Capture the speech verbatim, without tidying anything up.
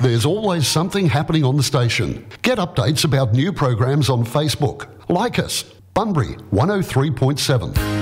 There's always something happening on the station. Get updates about new programs on Facebook. Like us, Bunbury one oh three point seven.